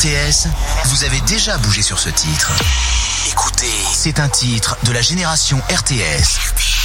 RTS, vous avez déjà bougé sur ce titre. Écoutez, c'est un titre de la génération RTS.